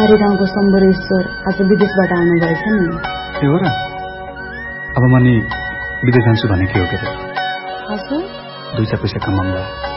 बिहारी गाउँको शम्भरेश्वर आज विदेशबाट आउनुभएछ नि। त्यो हो र? अब म नि विदेश जान्छु भने के हो के? हजुर 2 पैसा कमाउँला।